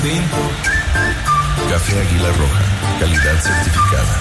Café Águila Roja, calidad certificada.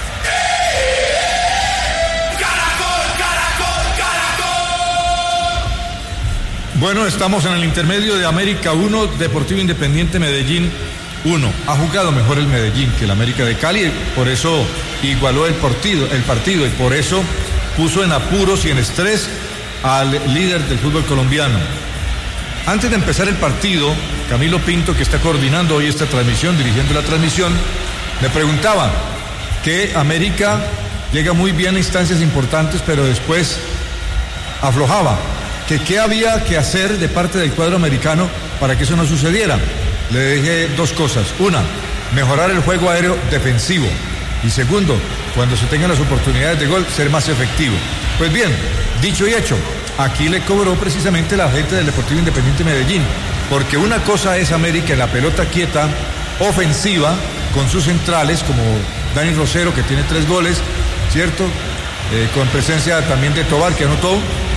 Bueno, estamos en el intermedio de América 1, Deportivo Independiente Medellín 1. Ha jugado mejor el Medellín que el América de Cali, por eso igualó el partido y por eso puso en apuros y en estrés al líder del fútbol colombiano. Antes de empezar el partido, Camilo Pinto, que está coordinando hoy esta transmisión, dirigiendo la transmisión, me preguntaba que América llega muy bien a instancias importantes, pero después aflojaba. Que qué había que hacer de parte del cuadro americano para que eso no sucediera. Le dije dos cosas. Una, mejorar el juego aéreo defensivo. Y segundo, cuando se tengan las oportunidades de gol, ser más efectivo. Pues bien, dicho y hecho, aquí le cobró precisamente la gente del Deportivo Independiente Medellín. Porque una cosa es América en la pelota quieta, ofensiva, con sus centrales, como Dani Rosero, que tiene 3 goles, ¿cierto? Con presencia también de Tobar, que anotó.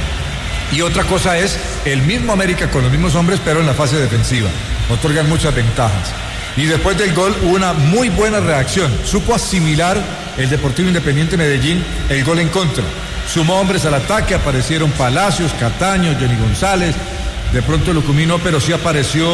Y otra cosa es el mismo América con los mismos hombres, pero en la fase defensiva. Otorgan muchas ventajas. Y después del gol hubo una muy buena reacción. Supo asimilar el Deportivo Independiente Medellín el gol en contra. Sumó hombres al ataque, aparecieron Palacios, Cataño, Johnny González. De pronto Lucumino, pero sí apareció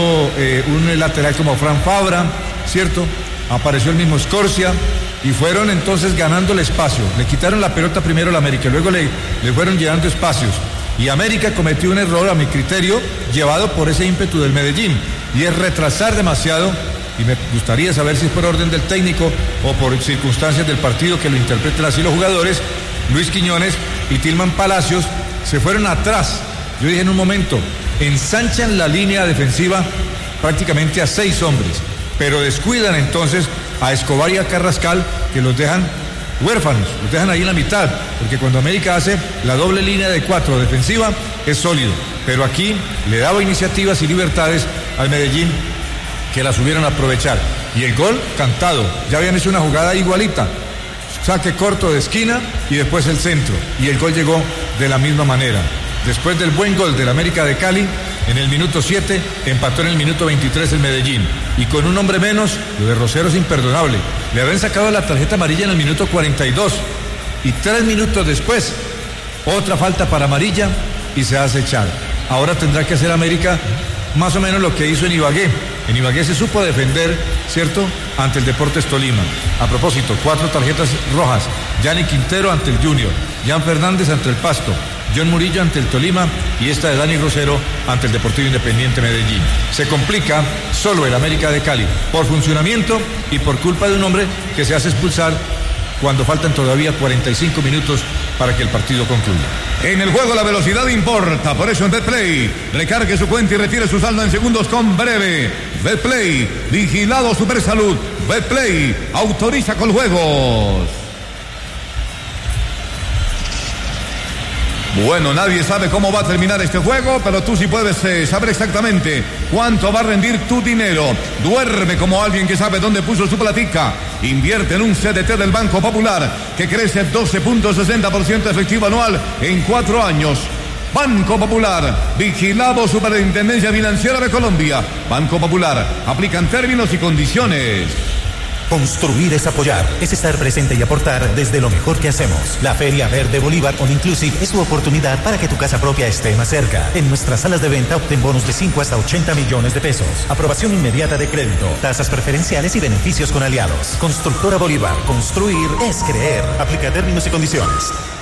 un lateral como Fran Fabra, ¿cierto? Apareció el mismo Scorcia. Y fueron entonces ganando el espacio. Le quitaron la pelota primero al América, luego le fueron llenando espacios. Y América cometió un error, a mi criterio, llevado por ese ímpetu del Medellín, y es retrasar demasiado, y me gustaría saber si es por orden del técnico o por circunstancias del partido que lo interpreten así los jugadores. Luis Quiñones y Tilman Palacios se fueron atrás. Yo dije en un momento, ensanchan la línea defensiva prácticamente a 6 hombres, pero descuidan entonces a Escobar y a Carrascal, que los dejan huérfanos, los dejan ahí en la mitad, porque cuando América hace la doble línea de 4 defensiva es sólido, pero aquí le daba iniciativas y libertades al Medellín que las subieron a aprovechar, y el gol cantado. Ya habían hecho una jugada igualita, saque corto de esquina y después el centro, y el gol llegó de la misma manera. Después del buen gol del América de Cali, en el minuto 7, empató en el minuto 23 el Medellín. Y con un hombre menos, lo de Rosero es imperdonable. Le habían sacado la tarjeta amarilla en el minuto 42. Y 3 minutos después, otra falta para amarilla y se hace echar. Ahora tendrá que hacer América más o menos lo que hizo en Ibagué. En Ibagué se supo defender, ¿cierto?, ante el Deportes Tolima. A propósito, 4 tarjetas rojas. Yanni Quintero ante el Junior. Jan Fernández ante el Pasto. John Murillo ante el Tolima y esta de Dani Rosero ante el Deportivo Independiente Medellín. Se complica solo el América de Cali por funcionamiento y por culpa de un hombre que se hace expulsar cuando faltan todavía 45 minutos para que el partido concluya. En el juego la velocidad importa, por eso en Betplay recargue su cuenta y retire su saldo en segundos con Breve. Betplay, vigilado Supersalud. Betplay, autoriza con juegos. Bueno, nadie sabe cómo va a terminar este juego, pero tú sí puedes saber exactamente cuánto va a rendir tu dinero. Duerme como alguien que sabe dónde puso su platica. Invierte en un CDT del Banco Popular que crece 12.60% efectivo anual en 4 años. Banco Popular, vigilado Superintendencia Financiera de Colombia. Banco Popular, aplican términos y condiciones. Construir es apoyar, es estar presente y aportar desde lo mejor que hacemos. La Feria Verde Bolívar All Inclusive es tu oportunidad para que tu casa propia esté más cerca. En nuestras salas de venta obtén bonos de 5 hasta 80 millones de pesos. Aprobación inmediata de crédito, tasas preferenciales y beneficios con aliados. Constructora Bolívar, construir es creer. Aplica términos y condiciones.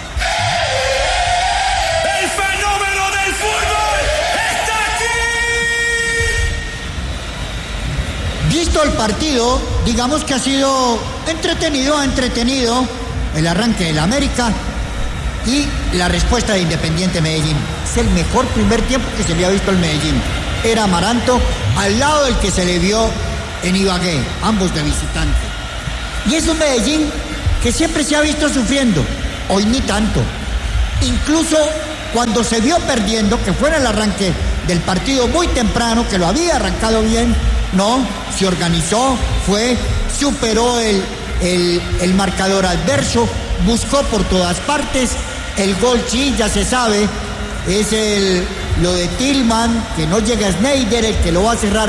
Visto el partido, digamos que ha sido entretenido el arranque del América y la respuesta de Independiente Medellín. Es el mejor primer tiempo que se le ha visto al Medellín. Era Amaranto al lado del que se le vio en Ibagué, ambos de visitante. Y es un Medellín que siempre se ha visto sufriendo, hoy ni tanto. Incluso cuando se vio perdiendo, que fue en el arranque del partido muy temprano, que lo había arrancado bien, no, se organizó, superó el marcador adverso, buscó por todas partes, el gol sí, ya se sabe, es lo de Tillman, que no llega Schneider, el que lo va a cerrar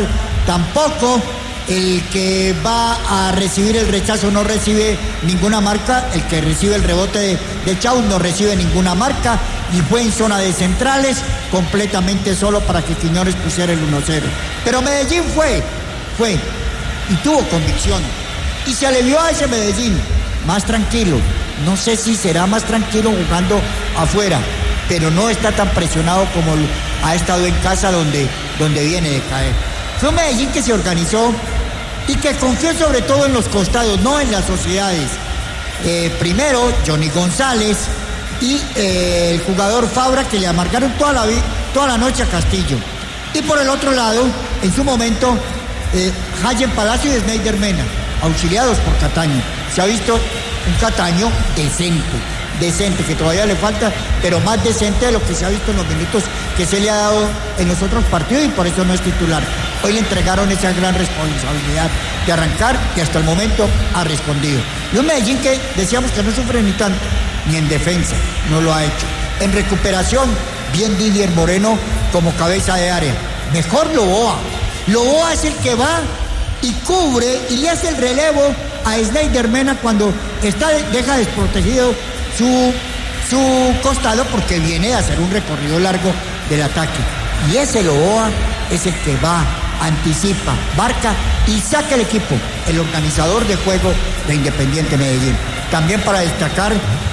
Tampoco el que va a recibir el rechazo no recibe ninguna marca, el que recibe el rebote de Chau no recibe ninguna marca y fue en zona de centrales completamente solo para que Quiñones pusiera el 1-0. Pero Medellín fue y tuvo convicción y se le vio a ese Medellín más tranquilo. No sé si será más tranquilo jugando afuera, pero no está tan presionado como ha estado en casa donde viene de caer. Fue un Medellín que se organizó y que confió sobre todo en los costados, no en las sociedades. Primero, Johnny González y el jugador Fabra, que le amargaron toda la noche a Castillo. Y por el otro lado, en su momento, Hayen Palacio y Snyder Mena, auxiliados por Cataño. Se ha visto un Cataño decente, que todavía le falta, pero más decente de lo que se ha visto en los minutos que se le ha dado en los otros partidos y por eso no es titular. Hoy le entregaron esa gran responsabilidad de arrancar y hasta el momento ha respondido. Y un Medellín que decíamos que no sufre ni tanto, ni en defensa, no lo ha hecho. En recuperación, bien Didier Moreno como cabeza de área. Mejor Loboa. Loboa es el que va y cubre y le hace el relevo a Snyder Mena cuando deja desprotegido su costado porque viene a hacer un recorrido largo del ataque. Y ese Loboa es el que va, anticipa, marca y saca el equipo, el organizador de juego de Independiente Medellín. También para destacar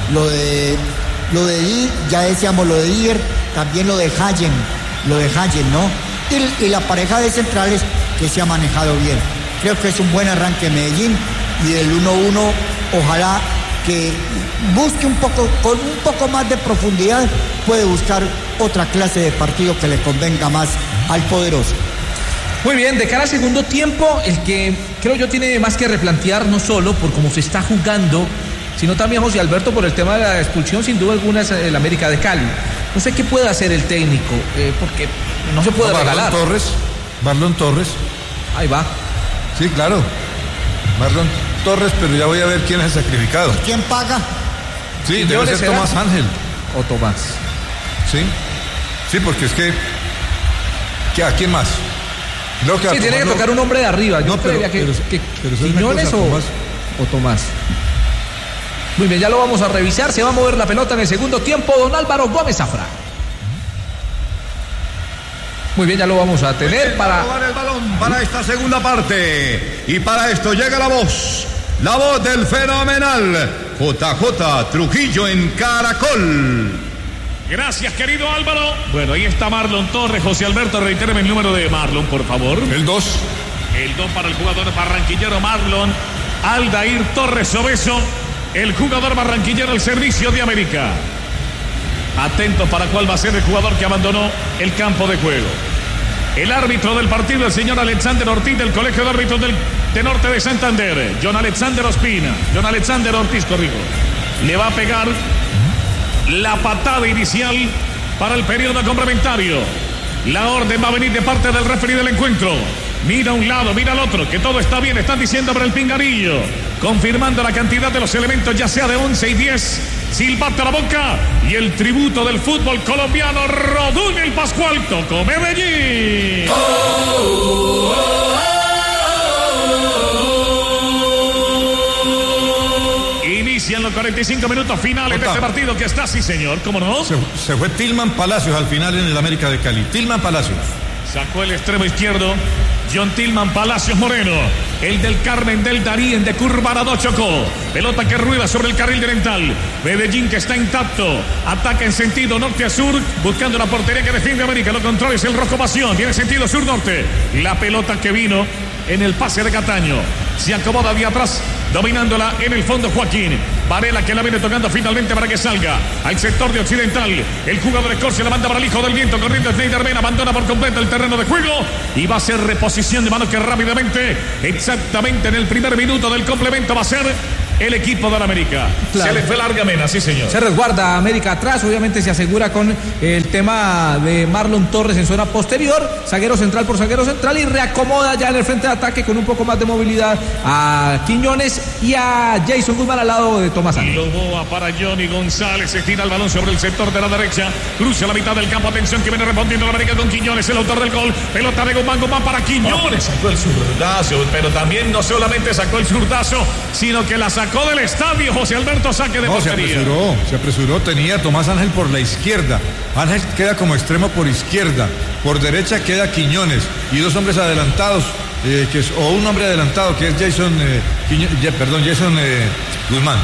ya decíamos lo de Diver, también lo de Hayen, ¿no? Y la pareja de centrales que se ha manejado bien. Creo que es un buen arranque Medellín y el 1-1 ojalá que busque con un poco más de profundidad, puede buscar otra clase de partido que le convenga más al poderoso. Muy bien, de cara al segundo tiempo, el que creo yo tiene más que replantear, no solo por cómo se está jugando, sino también José Alberto por el tema de la expulsión, sin duda alguna, es el América de Cali. No sé qué puede hacer el técnico, porque no se puede regalar. Marlon Torres. Ahí va. Sí, claro. Marlon Torres, pero ya voy a ver quién es el sacrificado. ¿Quién paga? Sí, debe ser Tomás Ángel. O Tomás. Sí, porque es que ¿a quién más? Creo que tiene que tocar un hombre de arriba. No, pero Quiñones o Tomás. Muy bien, ya lo vamos a revisar. Se va a mover la pelota en el segundo tiempo. Don Álvaro Gómez Zafra. Muy bien, ya lo vamos a tener para el balón para esta segunda parte. Y para esto llega la voz del fenomenal JJ Trujillo en Caracol. Gracias, querido Álvaro. Bueno, ahí está Marlon Torres. José Alberto, reitéreme el número de Marlon, por favor. El 2. El 2 para el jugador barranquillero Marlon Aldair Torres Obeso, el jugador barranquillero al servicio de América. Atentos para cuál va a ser el jugador que abandonó el campo de juego. El árbitro del partido, el señor Alexander Ortiz, del Colegio de Árbitros de Norte de Santander. John Alexander Ortiz, corrijo. Le va a pegar la patada inicial para el periodo complementario. La orden va a venir de parte del referee del encuentro. Mira a un lado, mira al otro, que todo está bien, están diciendo para el pinganillo. Confirmando la cantidad de los elementos, ya sea de 11 y 10. Silbato a la boca y el tributo del fútbol colombiano, Rodún el Pascual, Coco Medellín. Inician los 45 minutos finales de este partido que está, sí señor, ¿cómo no? Se fue Tilman Palacios al final en el América de Cali. Tilman Palacios. Sacó el extremo izquierdo John Tilman Palacios Moreno, el del Carmen del Darien de Curvarado Chocó. Pelota que rueda sobre el carril delantal. Medellín que está intacto. Ataca en sentido norte a sur, buscando la portería que defiende América. Lo controla es el Rojo Pasión. Tiene sentido sur-norte. La pelota que vino en el pase de Cataño. Se acomoda de atrás, dominándola en el fondo Joaquín. Varela que la viene tocando finalmente para que salga al sector de occidental. El jugador de Escorcia la manda para el hijo del viento, corriendo Snyder Mena, abandona por completo el terreno de juego y va a ser reposición de mano que rápidamente, exactamente en el primer minuto del complemento, va a ser el equipo de la América. Claro. Se le fue larga Mena, sí señor. Se resguarda América atrás, obviamente se asegura con el tema de Marlon Torres en zona posterior, zaguero central por zaguero central, y reacomoda ya en el frente de ataque con un poco más de movilidad a Quiñones y a Jason Guzmán al lado de Tomás Ángel. Loboa para Johnny González, estira el balón sobre el sector de la derecha, cruza la mitad del campo, atención que viene respondiendo la América con Quiñones, el autor del gol, pelota de Guzmán para Quiñones, sacó el zurdazo, pero también no solamente sacó el zurdazo, sino que la sacó del estadio. José Alberto, saque de portería. Se apresuró, tenía Tomás Ángel por la izquierda, Ángel queda como extremo por izquierda, por derecha queda Quiñones y dos hombres adelantados, o un hombre adelantado que es Jason Guzmán.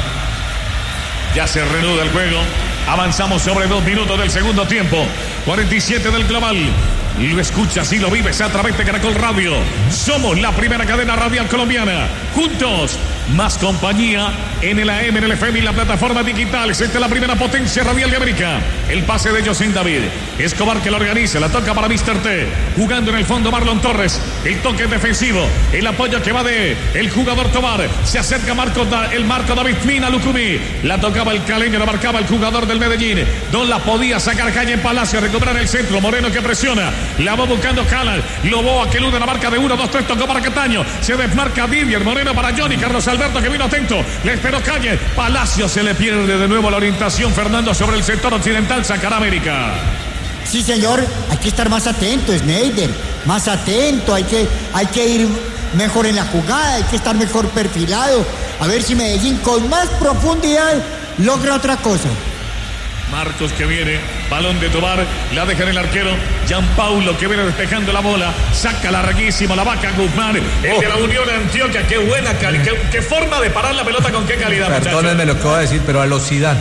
Ya se reanuda el juego. Avanzamos sobre 2 minutos del segundo tiempo. 47 del global. Y lo escuchas y lo vives a través de Caracol Radio. Somos la primera cadena radial colombiana. Juntos, más compañía en el AM, en el FM y la plataforma digital. Esta es la primera potencia radial de América. El pase de José David Escobar que lo organiza. La toca para Mr. T. Jugando en el fondo Marlon Torres. El toque defensivo. El apoyo que va de el jugador Tobar. Se acerca el Marco David Mina Lucumí. La tocaba el caleño, la marcaba el jugador del Medellín. No la podía sacar Calle en Palacio. Recuperar el centro. Moreno que presiona. La va buscando Calan. Loboa que elude la marca de 1, 2, 3. Tocó para Cataño. Se desmarca Didier. Moreno para Johnny. Carlos Alberto que vino atento. Le esperó Calle. Palacio se le pierde de nuevo la orientación. Fernando sobre el sector occidental. Sacará América. Sí, señor. Hay que estar más atento, Schneider. Más atento. Hay que ir mejor en la jugada. Hay que estar mejor perfilado. A ver si Medellín con más profundidad logra otra cosa. Marcos que viene, balón de Tobar, la deja en el arquero, Gianpaulo que viene despejando la bola, saca larguísimo la vaca Guzmán, el de la Unión de Antioquia, qué buena, qué forma de parar la pelota, con qué calidad, perdónenme lo que voy a decir, pero a los Zidane.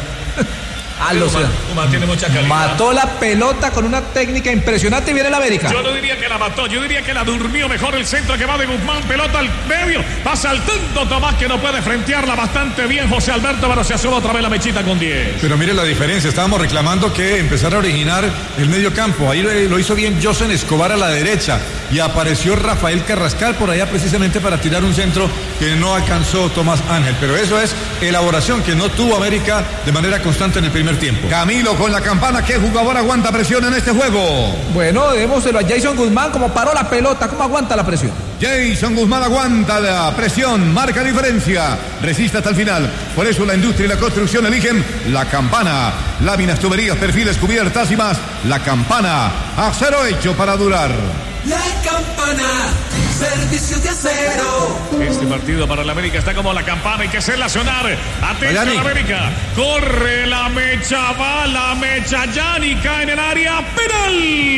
Tiene mucha calidad. Mató la pelota con una técnica impresionante y viene el América. Yo no diría que la mató, yo diría que la durmió mejor. El centro que va de Guzmán, pelota al medio, va saltando Tomás que no puede frentearla bastante bien José Alberto, pero se asoma otra vez la mechita con 10. Pero mire la diferencia, estábamos reclamando que empezara a originar el medio campo, ahí lo hizo bien Josen Escobar a la derecha y apareció Rafael Carrascal por allá precisamente para tirar un centro que no alcanzó Tomás Ángel, pero eso es elaboración que no tuvo América de manera constante en el primer tiempo. Camilo con la campana, ¿qué jugador aguanta presión en este juego? Bueno, démoselo a Jason Guzmán, como paró la pelota, ¿cómo aguanta la presión? Jason Guzmán aguanta la presión, marca diferencia, resiste hasta el final. Por eso la industria y la construcción eligen la campana. Láminas, tuberías, perfiles, cubiertas y más. La campana, acero hecho para durar. La campana, servicios de acero. Este partido para la América está como la campana, hay que hacerla sonar. Atento a la América. Corre la mecha, va la mecha. Yanni cae en el área. Penal.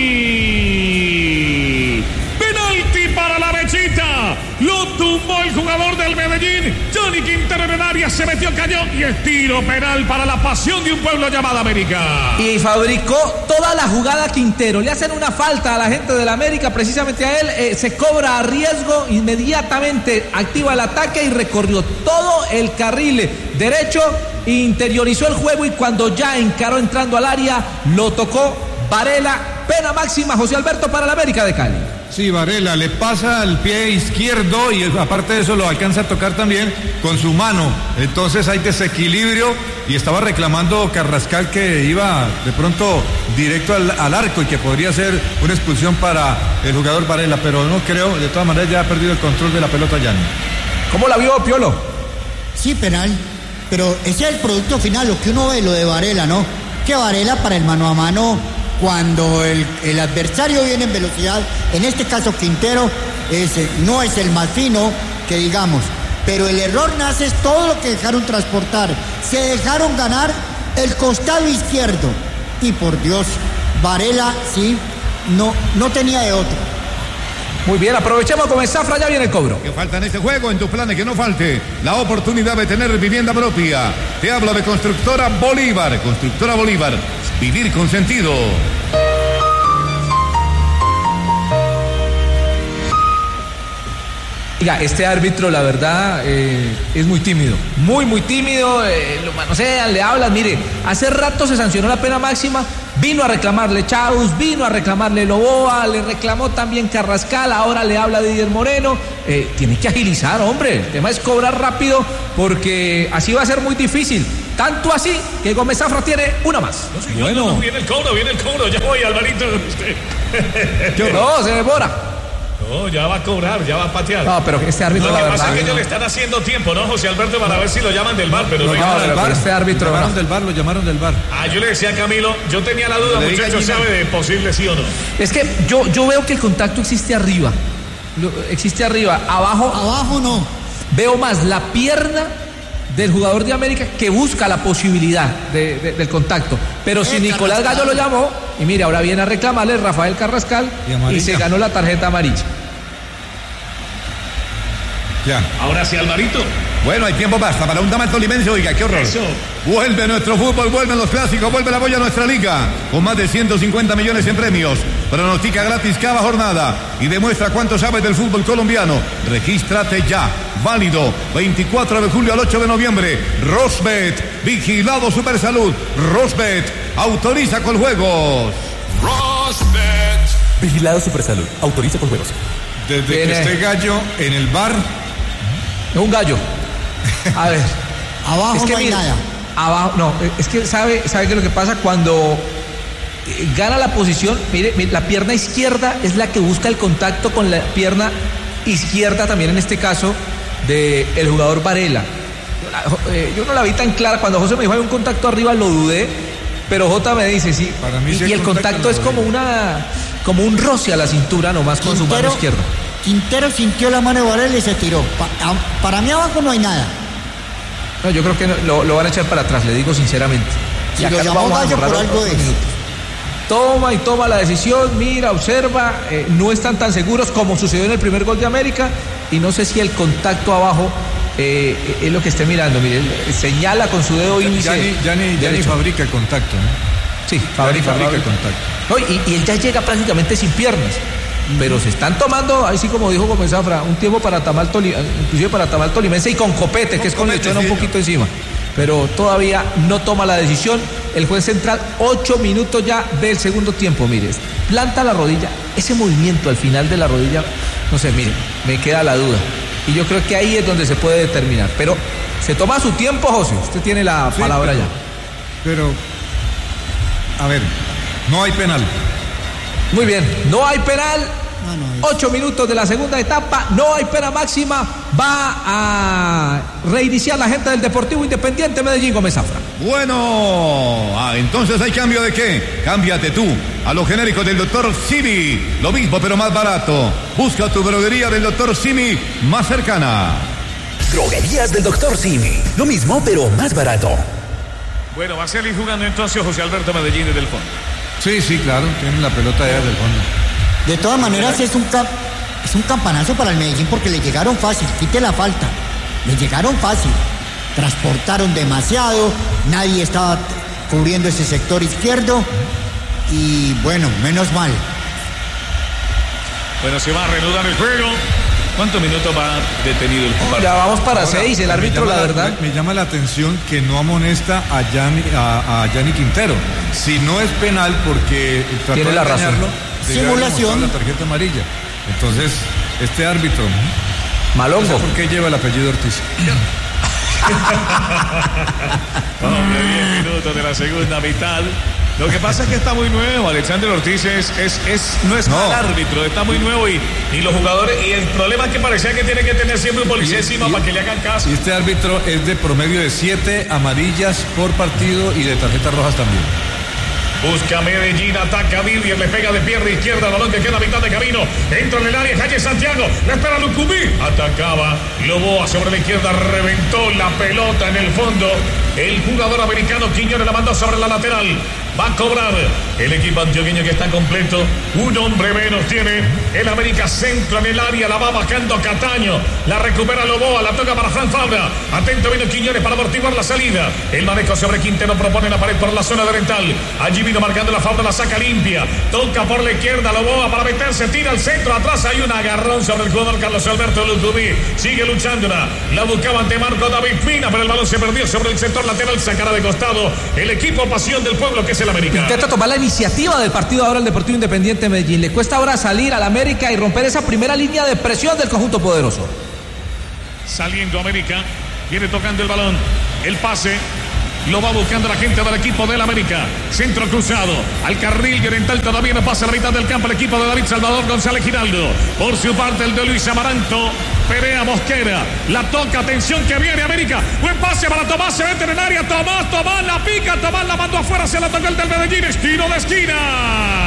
Penalti para la mechita. Lo tumbó el jugador del Medellín. Johnny Quintero en el área, se metió, cayó. Y es tiro penal para la pasión de un pueblo llamado América. Y fabricó toda la jugada Quintero. Le hacen una falta a la gente de la América, precisamente a él. Se cobra a riesgo, inmediatamente activa el ataque y recorrió todo el carril derecho. Interiorizó el juego y cuando ya encaró entrando al área, lo tocó Varela. Pena máxima, José Alberto, para la América de Cali. Sí, Varela le pasa al pie izquierdo y aparte de eso lo alcanza a tocar también con su mano. Entonces hay desequilibrio y estaba reclamando Carrascal que iba de pronto directo al arco y que podría ser una expulsión para el jugador Varela, pero no creo, de todas maneras ya ha perdido el control de la pelota Yanni. ¿Cómo la vio, Piolo? Sí, penal, pero ese es el producto final, lo que uno ve, lo de Varela, ¿no? Que Varela para el mano a mano, cuando el adversario viene en velocidad, en este caso Quintero, no es el más fino, que digamos, pero el error nace es todo lo que dejaron transportar, se dejaron ganar el costado izquierdo, y por Dios, Varela sí, no tenía de otro. Muy bien, aprovechemos con el Zafra, ya viene el cobro. ¿Qué falta en este juego? En tus planes que no falte la oportunidad de tener vivienda propia. Te hablo de Constructora Bolívar. Constructora Bolívar, vivir con sentido. Oiga, este árbitro, la verdad, es muy tímido. Muy tímido. Lo manosean, le hablan. Mire, hace rato se sancionó la pena máxima. Vino a reclamarle Chaus, vino a reclamarle Loboa, le reclamó también Carrascal, ahora le habla Didier Moreno. Tiene que agilizar, hombre. El tema es cobrar rápido porque así va a ser muy difícil. Tanto así que Gómez Zafra tiene una más. No, señor, no, viene el cobro. Ya voy, Alvarito. No, se demora. No, ya va a cobrar, ya va a patear. No, pero este árbitro, lo que la pasa verdad, es que ellos le están haciendo tiempo, ¿no, José Alberto? Para ver si lo llaman del VAR, pero lo llamaron del VAR. Ah, yo le decía a Camilo, yo tenía la duda, muchachos, ¿sabe de posible sí o no? Es que yo veo que el contacto existe arriba. Abajo no. Veo más la pierna del jugador de América que busca la posibilidad del contacto. Pero si Nicolás Gallo lo llamó, y mire, ahora viene a reclamarle Rafael Carrascal y se ganó la tarjeta amarilla. Ya. Ahora sí, Alvarito. Bueno, hay tiempo basta para un Damal Tolimense, oiga, qué horror. Eso. Vuelve nuestro fútbol, vuelven los clásicos, vuelve la boya a nuestra liga, con más de 150 millones en premios. Pronostica gratis cada jornada y demuestra cuánto sabes del fútbol colombiano. Regístrate ya, válido 24 de julio al 8 de noviembre. Rosbet, vigilado Supersalud. Rosbet, autoriza con juegos. Rosbet, vigilado Supersalud, autoriza con juegos. Desde que esté Gallo en el bar. Es un gallo. A ver. Abajo es que no hay nada. Abajo, no, es que sabe que lo que pasa cuando gana la posición, mire, la pierna izquierda es la que busca el contacto con la pierna izquierda también en este caso del jugador Varela. Yo no la vi tan clara. Cuando José me dijo hay un contacto arriba lo dudé, pero Jota me dice sí. Para mí sí y el contacto es como un roce a la cintura nomás con su mano izquierda. Quintero sintió la mano de Varela y se tiró. Para mí abajo no hay nada. No, yo creo que lo van a echar para atrás, le digo sinceramente. Si lo llamó Gallo por algo es. Toma la decisión, mira, observa, no están tan seguros como sucedió en el primer gol de América y no sé si el contacto abajo es lo que esté mirando. Mire, señala con su dedo índice. Ya ni fabrica el contacto, ¿no? Sí, fabrica el contacto. No, y él ya llega prácticamente sin piernas. Pero se están tomando, así como dijo Gómez Zafra, un tiempo para Tamal inclusive para Tamal Tolimense y con Copete, que es con lechona un poquito encima. Pero todavía no toma la decisión. El juez central, 8 minutos ya del segundo tiempo, mire, planta la rodilla, ese movimiento al final de la rodilla, no sé, mire, me queda la duda. Y yo creo que ahí es donde se puede determinar. Pero se toma su tiempo, José, usted tiene la palabra ya. Pero, a ver, no hay penal. Muy bien, no hay penal. 8 minutos de la segunda etapa, no hay pena máxima. Va a reiniciar la gente del Deportivo Independiente Medellín, Gómez Zafra. Bueno, entonces hay cambio de qué. Cámbiate tú a lo genérico del Dr. Simi. Lo mismo pero más barato. Busca tu droguería del Dr. Simi más cercana. Droguerías del Dr. Simi. Lo mismo pero más barato. Bueno, va a salir jugando entonces José Alberto Medellín desde el fondo. Sí, claro, tiene la pelota allá del fondo. De todas maneras es un campanazo para el Medellín porque le llegaron fácil, quite la falta. Le llegaron fácil. Transportaron demasiado, nadie estaba cubriendo ese sector izquierdo y bueno, menos mal. Bueno, se va a reanudar el juego. ¿Cuántos minutos va detenido el partido? Ya vamos para 6, el árbitro, la verdad. Me llama la atención que no amonesta a Gianni Quintero. Si no es penal porque trató tiene de la razón. Simulación. La tarjeta amarilla. Entonces, este árbitro, Malongo. No sé por qué lleva el apellido Ortiz. Hombre, 10 minutos de la segunda mitad. Lo que pasa es que está muy nuevo. Alexander Ortiz no es mal árbitro, está muy nuevo y los jugadores, y el problema es que parecía que tiene que tener siempre un policía encima para que le hagan caso. Y este árbitro es de promedio de 7 amarillas por partido y de tarjetas rojas también. Busca Medellín, ataca Vivier, le pega de pierna izquierda, el balón que queda a mitad de camino, entra en el área, calle Santiago, le espera Lucumí, atacaba, Loboa sobre la izquierda, reventó la pelota en el fondo, el jugador americano Quiñones la mandó sobre la lateral, Va a cobrar el equipo antioqueño que está completo. Un hombre menos tiene el América. Centro en el área. La va bajando Cataño. La recupera Loboa. La toca para Fran Fabra. Atento vino Quiñones para amortiguar la salida. El manejo sobre Quintero. Propone la pared por la zona de Rental. Allí vino marcando la Fabra. La saca limpia. Toca por la izquierda. Loboa para meterse. Tira al centro. Atrás hay un agarrón sobre el jugador Carlos Alberto Lucumí. Sigue luchándola. La buscaba ante Marco David Pina. Pero el balón se perdió sobre el sector lateral. Sacará de costado el equipo Pasión del Pueblo, que es el América. Intenta tomar la iniciativa del partido ahora el Deportivo Independiente Medellín. Le cuesta ahora salir al América y romper esa primera línea de presión del conjunto poderoso. Saliendo América, viene tocando el balón, el pase, lo va buscando la gente del equipo del América. Centro cruzado, al carril oriental todavía no pasa la mitad del campo el equipo de David Salvador González Giraldo. Por su parte el de Luis Amaranto, Perea Mosquera, la toca, atención que viene América. Buen pase para Tomás, se mete en el área, Tomás la pica, Tomás la mandó afuera, se la tocó el del Medellín, estilo de esquina.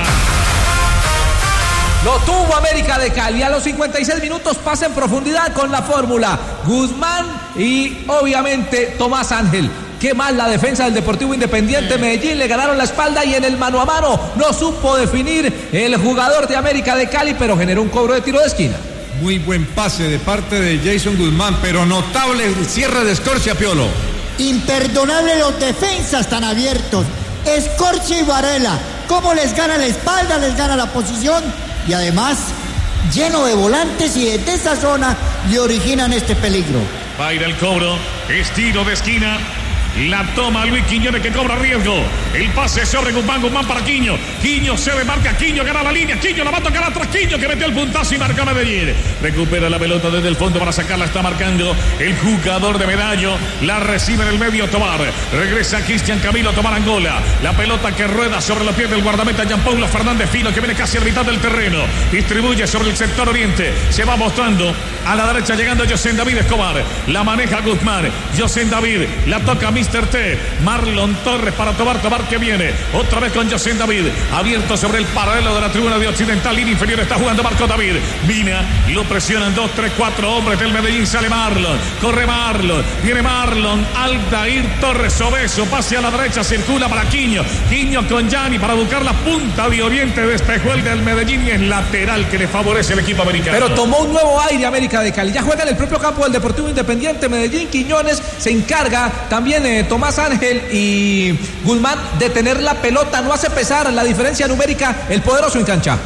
Lo tuvo América de Cali. A los 56 minutos pasa en profundidad con la fórmula Guzmán y obviamente Tomás Ángel. Qué mal la defensa del Deportivo Independiente Medellín. Le ganaron la espalda y en el mano a mano no supo definir el jugador de América de Cali, pero generó un cobro de tiro de esquina. Muy buen pase de parte de Jason Guzmán, pero notable cierre de Escorcia, Piolo. Imperdonable los defensas tan abiertos. Escorcia y Varela. Cómo les gana la espalda, les gana la posición. Y además, lleno de volantes y desde esa zona le originan este peligro. Va a ir el cobro, estilo de esquina. La toma Luis Quiñones que cobra riesgo. El pase sobre Guzmán para Quiño. Quiño se demarca, Quiño gana la línea. Quiño la va a tocar atrás, Quiño que metió el puntazo y marca Medellín. Recupera la pelota desde el fondo para sacarla, está marcando el jugador de Medallo. La recibe en el medio Tobar. Regresa Cristian Camilo Tobar Angola. La pelota que rueda sobre los pies del guardameta Jean Paulo Fernández Filo, que viene casi a la mitad del terreno. Distribuye sobre el sector oriente. Se va mostrando a la derecha llegando José David Escobar. La maneja Guzmán. José David la toca Mr. T. Marlon Torres para Tobar que viene. Otra vez con José David. Abierto sobre el paralelo de la tribuna de Occidental. Línea inferior está jugando Marco David. Mina. Lo presionan 2, 3, 4 hombres del Medellín. Sale Marlon. Corre Marlon. Viene Marlon. Aldair Torres Obeso. Pase a la derecha. Circula para Quiño. Quiño con Gianni para buscar la punta de Oriente. Despejó el del Medellín y es lateral que le favorece el equipo americano. Pero tomó un nuevo aire América de Cali. Ya juega en el propio campo del Deportivo Independiente Medellín. Quiñones se encarga también Tomás Ángel y Guzmán de tener la pelota. No hace pesar la diferencia numérica el poderoso en cancha.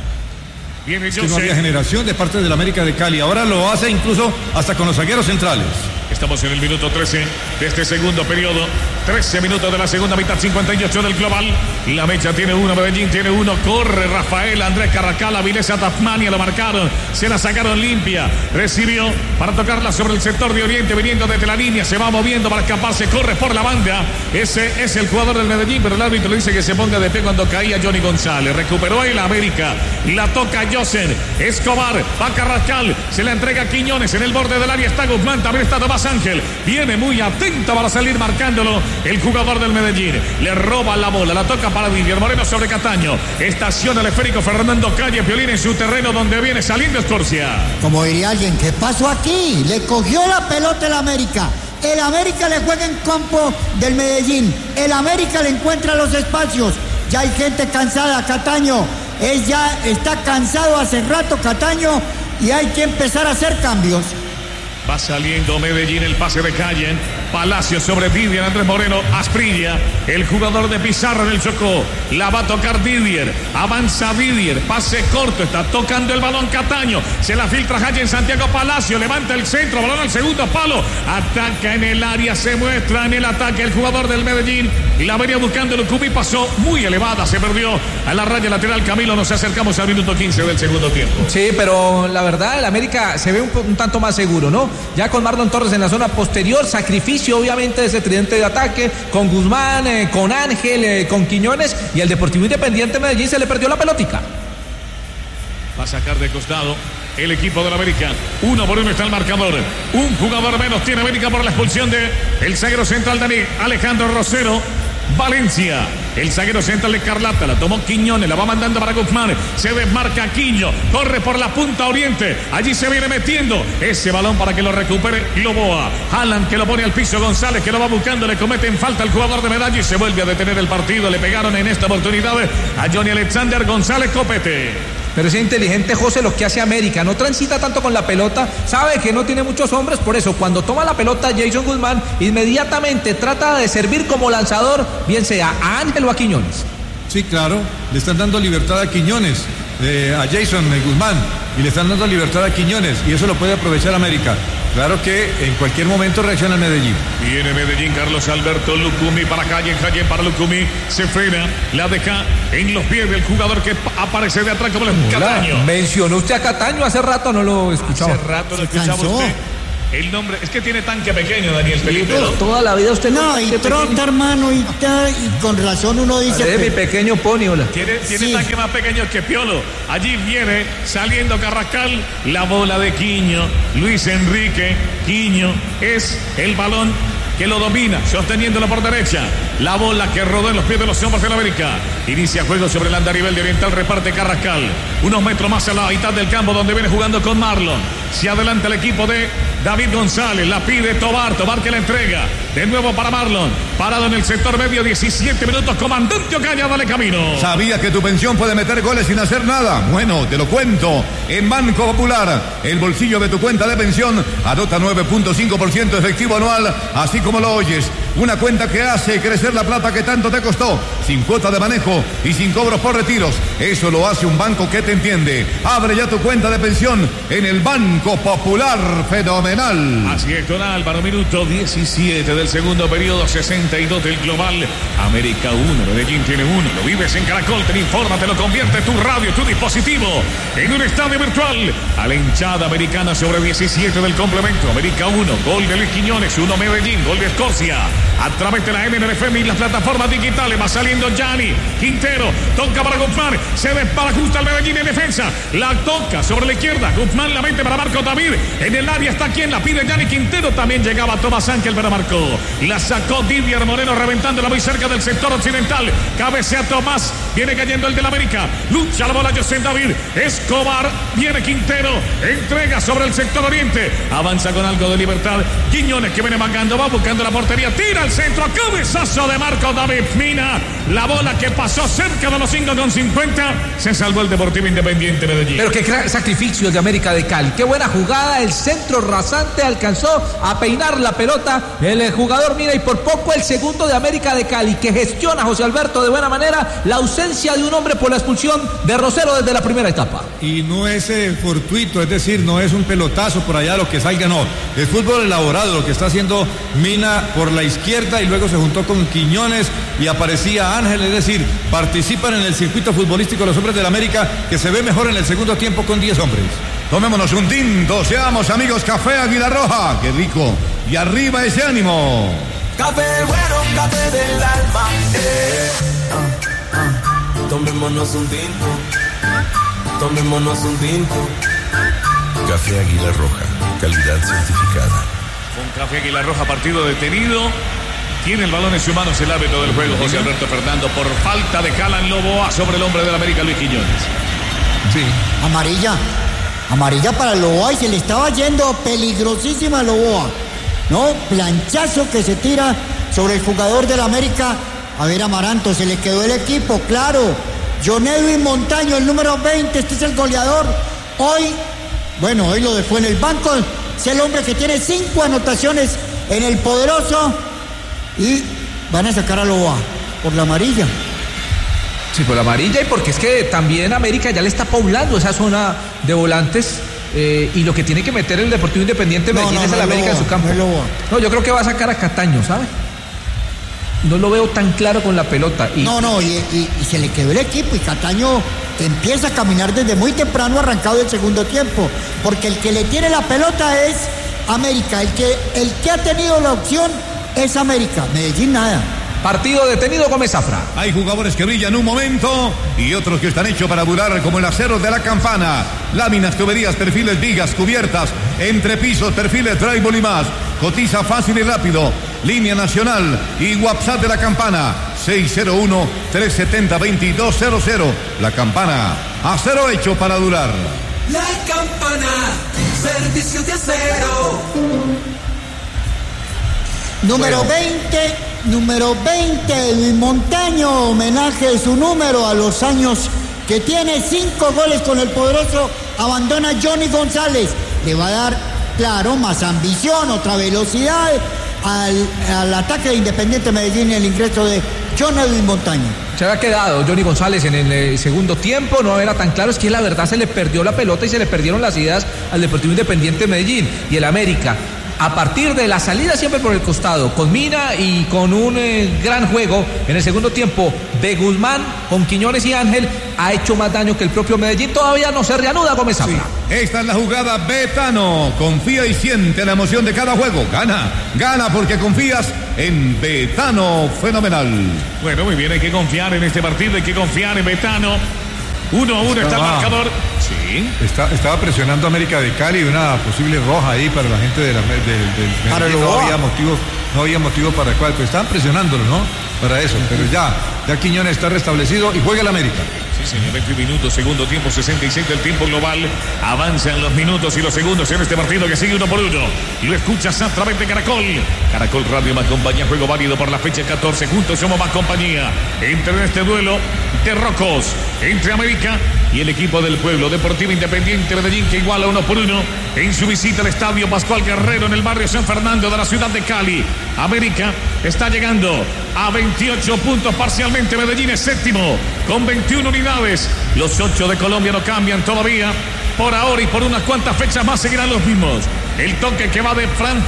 Viene que no había generación de parte del América de Cali. Ahora lo hace incluso hasta con los zagueros centrales. Estamos en el minuto 13 de este segundo periodo. 13 minutos de la segunda mitad, 58 del global. La Mecha tiene uno, Medellín tiene uno. Corre Rafael, Andrés Carracala, Vilesa Tasmania, lo marcaron. Se la sacaron limpia. Recibió para tocarla sobre el sector de Oriente, viniendo desde la línea. Se va moviendo para escaparse, corre por la banda. Ese es el jugador del Medellín, pero el árbitro le dice que se ponga de pie cuando caía Johnny González. Recuperó el América. La toca Josen. Escobar, va Carrascal. Se la entrega a Quiñones. En el borde del área está Guzmán, también está Tomás Ángel. Viene muy atento para salir marcándolo el jugador del Medellín. Le roba la bola, la toca para Didier Moreno sobre Cataño. Estaciona el esférico Fernando Calle Piolín en su terreno donde viene saliendo Escorcia. Como diría alguien, ¿qué pasó aquí? Le cogió la pelota el América. El América le juega en campo del Medellín. El América le encuentra los espacios. Ya hay gente cansada, Cataño. Está cansado hace rato Cataño y hay que empezar a hacer cambios. Va saliendo Medellín, el pase de Calle. Palacio sobre Didier, Andrés Moreno, Asprilla, el jugador de Pizarro en el Chocó. La va a tocar Didier. Avanza Didier, pase corto, está tocando el balón Cataño. Se la filtra en Santiago Palacio, levanta el centro, balón al segundo palo. Ataca en el área, se muestra en el ataque el jugador del Medellín. Y la venía buscando Lucumí, pasó muy elevada, se perdió a la raya lateral. Camilo, nos acercamos al minuto 15 del segundo tiempo. Sí, pero la verdad, el América se ve un tanto más seguro, ¿no? Ya con Marlon Torres en la zona posterior, sacrificio obviamente de ese tridente de ataque, con Guzmán, con Ángel, con Quiñones, y el Deportivo Independiente Medellín se le perdió la pelotica. Va a sacar de costado el equipo de la América. 1-1 está el marcador. Un jugador menos tiene América por la expulsión de el zaguero central Dani Alejandro Rosero. Valencia El zaguero central de Escarlata. La tomó Quiñones. La va mandando para Guzmán. Se desmarca Quiño. Corre por la punta oriente. Allí se viene metiendo ese balón para que lo recupere Loboa. Haaland que lo pone al piso. González que lo va buscando. Le cometen falta al jugador de Medallo y se vuelve a detener el partido. Le pegaron en esta oportunidad a Johnny Alexander González Copete. Pero es inteligente José lo que hace América, no transita tanto con la pelota, sabe que no tiene muchos hombres, por eso cuando toma la pelota Jason Guzmán inmediatamente trata de servir como lanzador, bien sea a Ángel o a Quiñones. Sí, claro, le están dando libertad a Quiñones, a Jason Guzmán, y le están dando libertad a Quiñones, y eso lo puede aprovechar América. Claro que en cualquier momento reacciona el Medellín. Viene Medellín, Carlos Alberto Lucumí para Calle para Lucumí. Se frena, la deja en los pies del jugador que aparece de atrás como el Cataño. Mencionó usted a Cataño, hace rato no lo escuchaba. Hace rato lo escuchaba usted. El nombre, es que tiene tanque pequeño, Daniel Felipe. Sí, toda la vida usted no, y trota, hermano, y con razón uno dice. Mi pequeño pony, hola. Tiene sí. Tanque más pequeño que Piolo. Allí viene saliendo Carrascal, la bola de Quiño, Luis Enrique Quiño es el balón que lo domina, sosteniéndolo por derecha. La bola que rodó en los pies de los hombres de la América. Inicia juego sobre el andarivel de Oriental, reparte Carrascal. Unos metros más a la mitad del campo donde viene jugando con Marlon. Se adelanta el equipo de David González, la pide Tobar que la entrega. De nuevo para Marlon. Parado en el sector medio, 17 minutos. Comandante Ocaña, dale camino. ¿Sabía que tu pensión puede meter goles sin hacer nada? Bueno, te lo cuento. En Banco Popular, el bolsillo de tu cuenta de pensión adopta 9.5% efectivo anual, así como lo oyes. Una cuenta que hace crecer la plata que tanto te costó, sin cuota de manejo y sin cobros por retiros. Eso lo hace un banco que te entiende. Abre ya tu cuenta de pensión en el Banco Popular. Fenomenal. Así es, con Álvaro, minuto 17 del segundo periodo, 62 del global. América 1, Medellín tiene 1. Lo vives en Caracol, te informa, te lo convierte tu radio, tu dispositivo en un estadio virtual. A la hinchada americana sobre 17 del complemento. América 1, gol de Luis Quiñones, 1 Medellín, gol de Escocia. A través de la MNFM y las plataformas digitales va saliendo Gianni Quintero, toca para Guzmán, se desparajusta al Medellín en defensa, la toca sobre la izquierda, Guzmán la mete para Marco David, en el área está quien la pide, Gianni Quintero, también llegaba Tomás Ángel para Marco, la sacó Didier Moreno reventándola muy cerca del sector occidental, cabecea Tomás, viene cayendo el del América, lucha la bola José David, Escobar, viene Quintero, entrega sobre el sector oriente, avanza con algo de libertad, Quiñones que viene mangando, va buscando la portería, tira al centro, cabezazo de Marco David Mina, la bola que pasó cerca de los 5,50, se salvó el Deportivo Independiente Medellín. Pero qué sacrificio de América de Cali, qué buena jugada, el centro rasante alcanzó a peinar la pelota, el jugador Mina y por poco el segundo de América de Cali que gestiona José Alberto de buena manera la ausencia de un hombre por la expulsión de Rosero desde la primera etapa. Y no es fortuito, es decir, no es un pelotazo por allá lo que salga, no, es fútbol elaborado lo que está haciendo Mina por la izquierda y luego se juntó con Quiñones y aparecía Ángel, es decir, participan en el circuito futbolístico los hombres del América que se ve mejor en el segundo tiempo con 10 hombres. Tomémonos un tinto, seamos amigos, Café Águila Roja, qué rico, y arriba ese ánimo. Café bueno, café del alma, tomémonos un tinto, tomémonos un tinto. Café Águila Roja, calidad certificada. Un Café Águila Roja, partido detenido. Tiene el balón en sus manos el árbitro del juego, José Alberto Fernando, por falta de Haaland Loboa sobre el hombre del América, Luis Quiñones. Sí. Amarilla para Loboa y se le estaba yendo peligrosísima a Loboa. ¿No? Planchazo que se tira sobre el jugador del América. A ver, Amaranto, se le quedó el equipo, claro. John Edwin Montaño, el número 20, este es el goleador. Hoy lo dejó en el banco. Es el hombre que tiene 5 anotaciones en el Poderoso. Y van a sacar a Loboa por la amarilla. Sí, por la amarilla y porque es que también América ya le está poblando esa zona de volantes y lo que tiene que meter el Deportivo Independiente Medellín es el América en su campo. No, yo creo que va a sacar a Cataño, ¿sabe? No lo veo tan claro con la pelota. Y se le quedó el equipo y Cataño empieza a caminar desde muy temprano, arrancado el segundo tiempo, porque el que le tiene la pelota es América, el que ha tenido la opción es América, Medellín nada. Partido detenido, Gómez Zafra. Hay jugadores que brillan un momento y otros que están hechos para durar, como el acero de la campana. Láminas, tuberías, perfiles, vigas, cubiertas, entrepisos, perfiles, drywall y más. Cotiza fácil y rápido. Línea nacional y WhatsApp de la campana 601-370-2200. La campana, acero hecho para durar. La campana, servicio de acero. Número 20, Luis Montaño, homenaje de su número a los años que tiene, 5 goles con el poderoso, abandona Johnny González. Le va a dar, claro, más ambición, otra velocidad al ataque de Independiente Medellín, el ingreso de Johnny Luis Montaño. Se había quedado Johnny González en el segundo tiempo, no era tan claro, es que la verdad se le perdió la pelota y se le perdieron las ideas al Deportivo Independiente Medellín. Y el América, a partir de la salida siempre por el costado, con Mina y con un gran juego en el segundo tiempo de Guzmán, con Quiñones y Ángel, ha hecho más daño que el propio Medellín. Todavía no se reanuda Gómez Zafra. Sí. Esta es la jugada Betano. Confía y siente la emoción de cada juego. Gana porque confías en Betano. Fenomenal. Bueno, muy bien, hay que confiar en este partido, hay que confiar en Betano. 1-1 está el marcador. Sí. Estaba presionando a América de Cali, una posible roja ahí para la gente del Medellín. No había motivo para el cual, pues estaban presionándolo, ¿no? Para eso, pero ya Quiñones está restablecido y juega el América. Sí, señor, 20 minutos, segundo tiempo, 66 del tiempo global. Avanzan los minutos y los segundos en este partido que sigue 1-1. Lo escuchas a través de Caracol. Caracol Radio más compañía, juego válido por la fecha 14. Juntos somos más compañía. Entre en este duelo de rocos entre América y el equipo del pueblo, Deportivo Independiente Medellín, que iguala 1-1 en su visita al estadio Pascual Guerrero en el barrio San Fernando de la ciudad de Cali. América está llegando a 28 puntos parcialmente. Medellín es séptimo con 21 unidades. Los 8 de Colombia no cambian todavía. Por ahora y por unas cuantas fechas más seguirán los mismos. El toque que va de Fran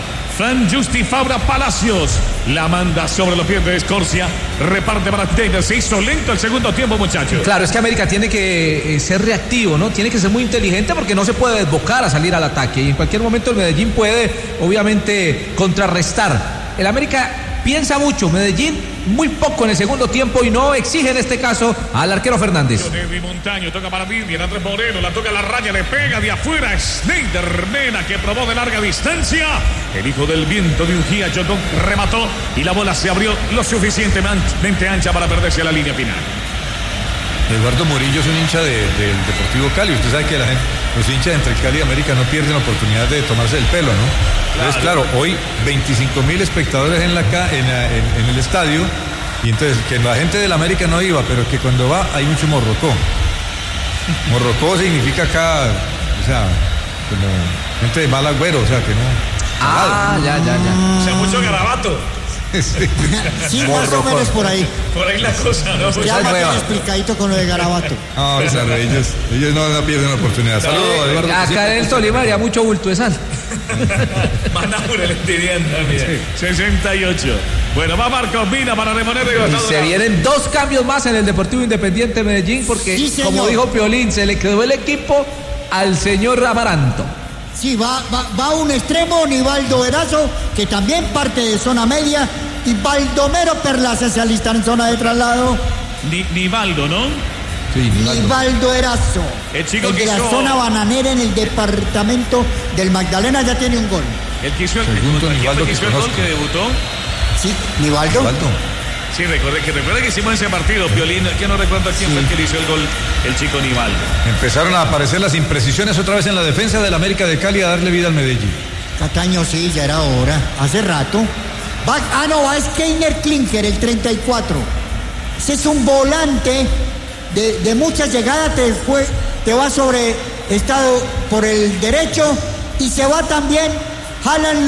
Justi Fabra Palacios. La manda sobre los pies de Escorcia. Reparte para Taylor. Se hizo lento el segundo tiempo, muchachos. Claro, es que América tiene que ser reactivo, ¿no? Tiene que ser muy inteligente porque no se puede desbocar a salir al ataque. Y en cualquier momento el Medellín puede, obviamente, contrarrestar. El América piensa mucho, Medellín muy poco en el segundo tiempo y no exige en este caso al arquero Fernández. David Montaño toca para Vivian, Andrés Moreno, la toca a la raya, le pega de afuera. Schneider Mena, que probó de larga distancia. El hijo del viento de Ujía, Jotón remató y la bola se abrió lo suficientemente ancha para perderse a la línea final. Eduardo Murillo es un hincha del Deportivo Cali. Usted sabe que los hinchas entre Cali y América no pierden la oportunidad de tomarse el pelo, ¿no? Entonces, claro, hoy 25.000 espectadores en el estadio, y entonces que la gente del América no iba, pero que cuando va hay mucho morrocó. Morrocó significa acá, o sea, como gente de mal agüero, o sea, que no. Ya. O sea, mucho garabato. Sí, más o menos por ahí. Por ahí la cosa, ¿no? Ya más explicadito con lo de garabato. Ah, claro, ellos no pierden la oportunidad. Saludos, Eduardo. Acá en el Tolima haría mucho bulto de sal. Mandamos el estudiante también. 68. Bueno, va Marcos Mina para reponer de se vienen 2 cambios más en el Deportivo Independiente Medellín porque, sí, como dijo Piolín, se le quedó el equipo al señor Amaranto. Sí, va un extremo, Nivaldo Erazo, que también parte de zona media, y Baldomero Perlaza se alistan en zona de traslado. Nivaldo, ¿no? Sí, Nivaldo Erazo, el de la zona bananera en el departamento del Magdalena, ya tiene un gol. El que hizo el gol que debutó. Sí, Nivaldo. Sí, recuerde que hicimos ese partido, Piolín, que no recuerdo quién fue el que le hizo el gol, el chico Nivaldo. Empezaron a aparecer las imprecisiones otra vez en la defensa del América de Cali a darle vida al Medellín. Cataño, sí, ya era hora, hace rato. Va Skeiner Klinker, el 34. Ese es un volante de muchas llegadas, te va sobre estado por el derecho y se va también Jalan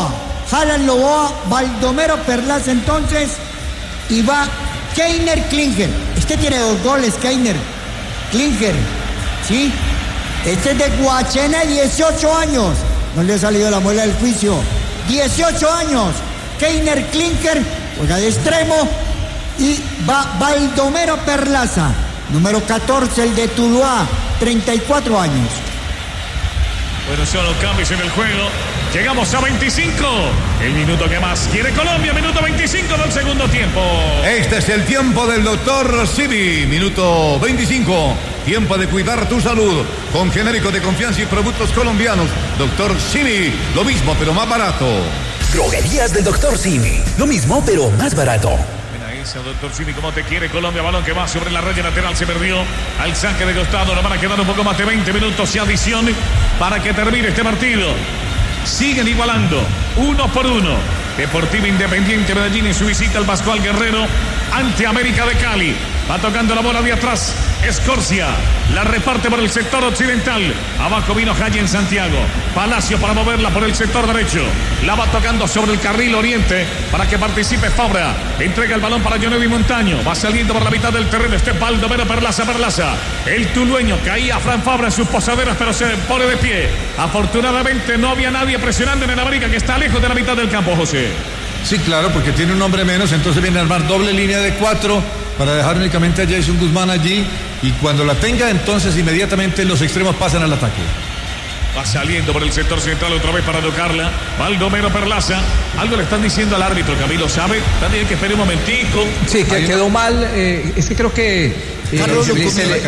Loboa, Baldomero Perlaza entonces. Y va Keiner Klinger. Este tiene 2 goles, Keiner Klinger. ¿Sí? Este es de Guachena, 18 años. No le ha salido la muela del juicio. 18 años. Keiner Klinger juega de extremo. Y va Baldomero Perlaza, número 14, el de Tuluá, 34 años. Bueno, son los cambios en el juego. Llegamos a 25. El minuto que más quiere Colombia. Minuto 25 del segundo tiempo. Este es el tiempo del doctor Simi. Minuto 25. Tiempo de cuidar tu salud. Con genérico de confianza y productos colombianos. Doctor Simi. Lo mismo, pero más barato. Droguerías del Dr. Simi. Lo mismo, pero más barato. Esa, doctor Cini, como te quiere Colombia. Balón que va sobre la raya lateral. Se perdió al saque de costado. Nos van a quedar un poco más de 20 minutos y adición para que termine este partido. Siguen igualando 1-1. Deportivo Independiente Medellín en su visita al Pascual Guerrero ante América de Cali. Va tocando la bola de atrás. Escorcia la reparte por el sector occidental. Abajo vino Jaya en Santiago. Palacio para moverla por el sector derecho. La va tocando sobre el carril oriente para que participe Fabra. Entrega el balón para Johnny Montaño. Va saliendo por la mitad del terreno. Este Baldomero Perlaza. El tulueño caía Fran Fabra en sus posaderas, pero se pone de pie. Afortunadamente no había nadie presionando en el América, que está lejos de la mitad del campo, José. Sí, claro, porque tiene un hombre menos, entonces viene a armar doble línea de 4 para dejar únicamente a Jason Guzmán allí, y cuando la tenga, entonces inmediatamente los extremos pasan al ataque. Va saliendo por el sector central otra vez para tocarla. Baldomero Perlaza. Algo le están diciendo al árbitro, Camilo, ¿sabe? También que espere un momentico. Sí, que quedó mal. Es que creo que Carlos